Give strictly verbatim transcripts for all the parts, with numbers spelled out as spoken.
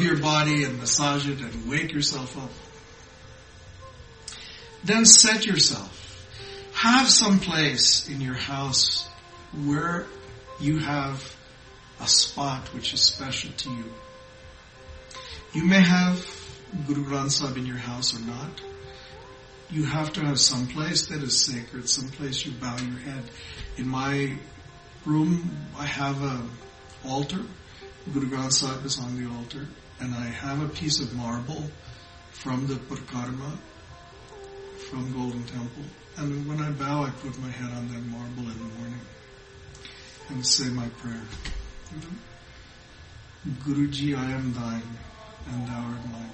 rub your body and massage it and wake yourself up. Then set yourself. Have some place in your house where you have a spot which is special to you. You may have Guru Granth Sahib in your house or not. You have to have some place that is sacred, some place you bow your head. In my room, I have an altar. Guru Granth Sahib is on the altar. And I have a piece of marble from the Parikrama, from Golden Temple. And when I bow, I put my head on that marble in the morning and say my prayer. Guruji, I am thine, and thou art mine.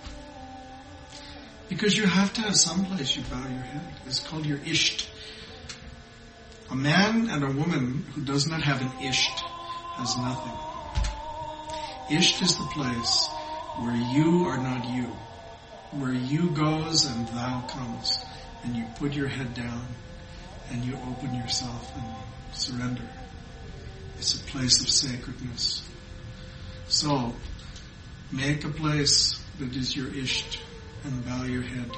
Because you have to have some place you bow your head. It's called your isht. A man and a woman who does not have an isht has nothing. Isht is the place where you are not you, where you goes and thou comes, and you put your head down and you open yourself and surrender. It's a place of sacredness. So, make a place that is your isht and bow your head.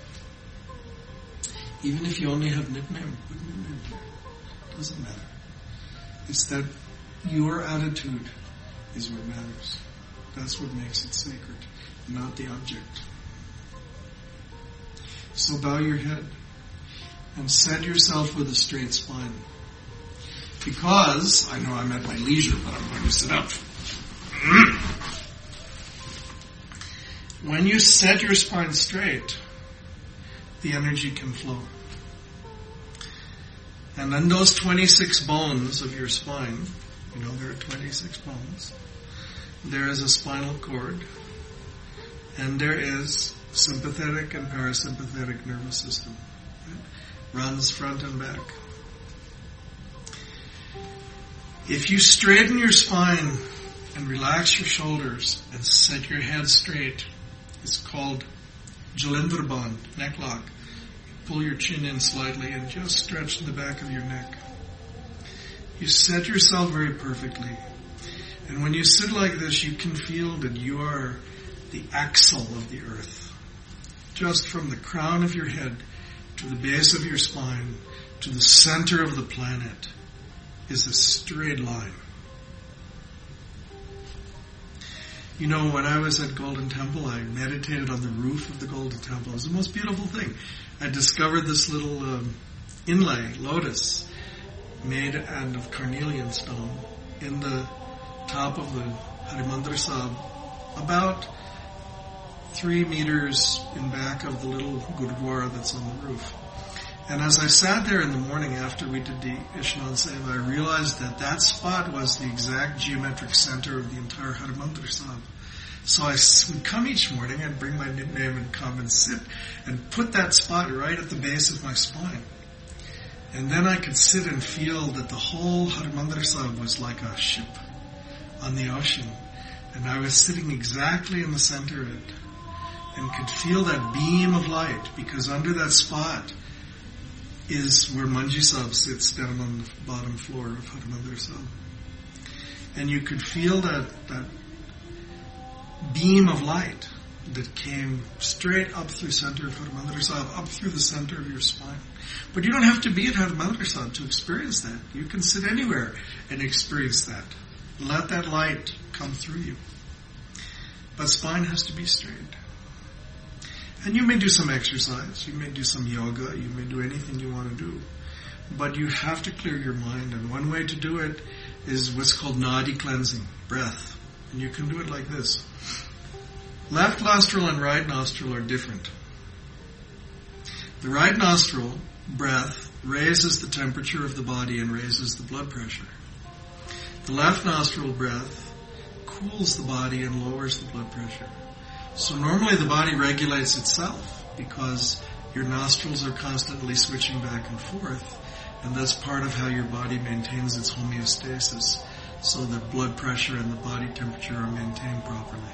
Even if you only have nickname, put nickname here. Doesn't matter. It's that your attitude is what matters. That's what makes it sacred, not the object. So bow your head and set yourself with a straight spine. Because, I know I'm at my leisure, but I'm going to sit up. When you set your spine straight, the energy can flow. And in those twenty-six bones of your spine, you know there are twenty-six bones, there is a spinal cord, and there is sympathetic and parasympathetic nervous system. Right? Runs front and back. If you straighten your spine and relax your shoulders and set your head straight, it's called Jalendra Bandh, neck lock. Pull your chin in slightly and just stretch the back of your neck. You set yourself very perfectly. And when you sit like this, you can feel that you are the axle of the earth. Just from the crown of your head to the base of your spine to the center of the planet is a straight line. You know, when I was at Golden Temple, I meditated on the roof of the Golden Temple. It was the most beautiful thing. I discovered this little um, inlay, lotus, made out of carnelian stone in the top of the Harimandir Sahib, about three meters in back of the little Gurdwara that's on the roof. And as I sat there in the morning after we did the Ishnan Seva, I realized that that spot was the exact geometric center of the entire Harimandir Sahib. So I would come each morning, I'd bring my nickname and come and sit and put that spot right at the base of my spine. And then I could sit and feel that the whole Harimandir Sahib was like a ship on the ocean. And I was sitting exactly in the center of it and could feel that beam of light, because under that spot is where Manji Sahib sits down on the bottom floor of Harimandir Sahib. And you could feel that, that beam of light that came straight up through the center of Harimandir Sahib, up through the center of your spine. But you don't have to be at Harimandir Sahib to experience that. You can sit anywhere and experience that. Let that light come through you. But spine has to be straight. And you may do some exercise, you may do some yoga, you may do anything you want to do. But you have to clear your mind, and one way to do it is what's called nadi cleansing, breath. And you can do it like this. Left nostril and right nostril are different. The right nostril breath raises the temperature of the body and raises the blood pressure. The left nostril breath cools the body and lowers the blood pressure. So normally the body regulates itself because your nostrils are constantly switching back and forth, and that's part of how your body maintains its homeostasis, so that blood pressure and the body temperature are maintained properly.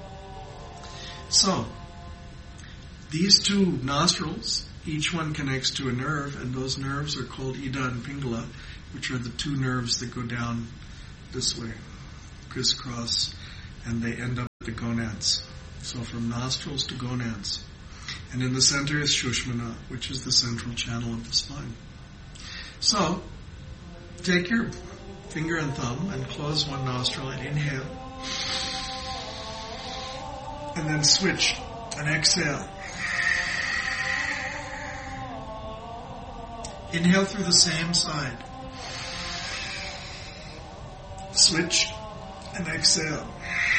So, these two nostrils, each one connects to a nerve, and those nerves are called Ida and Pingala, which are the two nerves that go down this way, crisscross, and they end up at the gonads. So from nostrils to gonads. And in the center is Shushmana, which is the central channel of the spine. So, take your finger and thumb and close one nostril and inhale. And then switch and exhale. Inhale through the same side. Switch and exhale.